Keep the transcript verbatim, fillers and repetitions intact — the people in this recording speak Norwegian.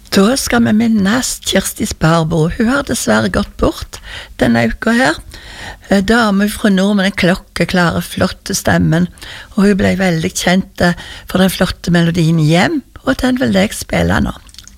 Da skal vi minnes Kirsti Sparbo. Hun har dessverre gått bort denne uka her. Dame fra nord med den klokkeklare, flotte stemmen, og hun ble veldig kjent for den flotte melodien Hjem, og den vil jeg spille nå.